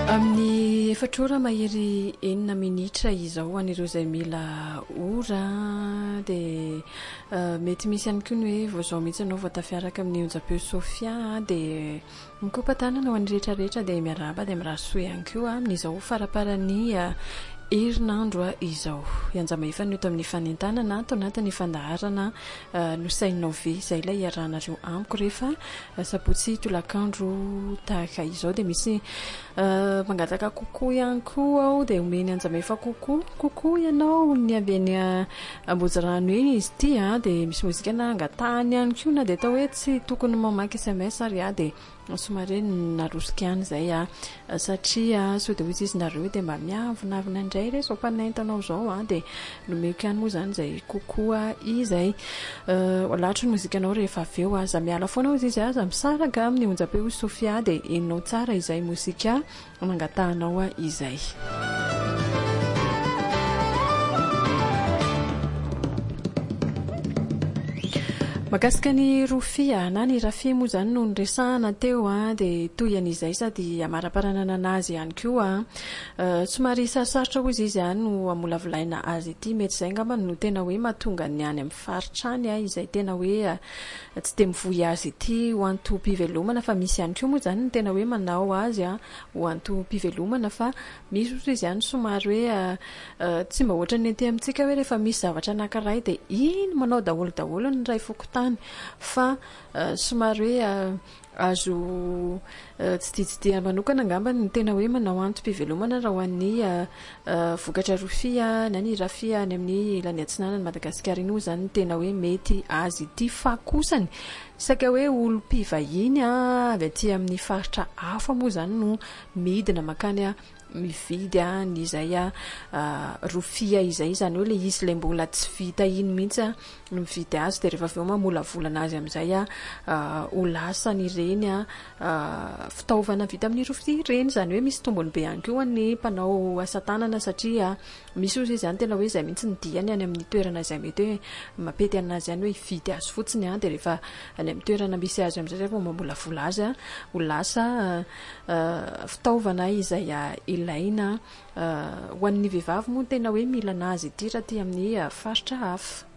Amin'ny efatrora mahery 9 minitra izao anireo izay mila ora dia mety misy ihany koa ny hoe vao zao mihitsy ianao vao tafiaraka amin'ny onjam-peo Sofia dia mikopatanana ho an'ny rehetrarehetra dia miarahaba dia mirahasoa ihany koa amin'izao faraparany herinandro izao ianjama efany eto amin'ny fanentanana ato anatin'ny fandaharana no sainao ve izay ilay iarahanareo amiko rehefa sabotsy tolakandro tahaka izao dia misy mangataka kokoa ihany koa ao dia omeny anjama efa kokoa ianao ny avy any Ambojirano eny izy ity dia misy mozika na angatahany ihany koa na dia atao hoe tsy tokony mamaky SMS ary dia somary narosika ihany izay satria sao dia hozy izy nareo dia mba miavonavina indray re zao mpanaintanao zao dia nomeko ihany moa zany izay kokoa izay latro ny mozikanao rehefa avy eo aza miala foana hozy izy aza misaraka amin'ny onjam-peo Sofia dia enao tsara izay mozika mangatahanao izay. Makasika ny rofia na ny rafia moa zany no niresahana teo dia toyan'izay sady amaraparanana anazy ihany koa somary sarosarotra hozy izy no amolavolaina azy ity mety izay ngamba no tena hoe mahatonga ny any amin'ny faritrany izay tena hoe tsy de mivoy azy ity ho antom-pivelomana fa misy ihany koa moa zany ny tena hoe manao azy ho antom-pivelomana fa misy ozy izy ihany somary hoe tsy mba ohatra ny ety amintsika hoe rehefa misy zavatra anankiray dia iny manao daholo ny ray fokotany fa somary hoe azo tsy dia manokana ngamba ny tena hoe manao antom-pivelomana raha ho an'ny vokatra rofia na ny rafia any amin'ny ilany atsinanany Madagasikara iny zany ny tena hoe mety azy ity fa kosany saka hoe olom-pivahiny avy aty amin'ny faritra hafa moa zany no midina makany mividy n'izay rofia izay zany hoe le izy le mbola tsy vita iny mihitsy no mividy azy dia rehefa avy eo mamolavolana azy amin'izay ho lasa n'ireny fitaovana vita amin'ny rofia ireny zany hoe misy tombony be ihany koa ny mpanao asa tanana satria misy ozy izy zany tena hoe izay mihitsy ny diany any amin'ny toerana izay mety hoe mapety anazy ihany hoe hividy azy fotsiny dia rehefa any amin'ny toerana misy azy amin'izay rehefa mamolavola azy ho lasa fitaovana izay ilaina ho an'ny vehivavy moa tena hoe mila anazy ity raha ty amin'ny faritra hafa.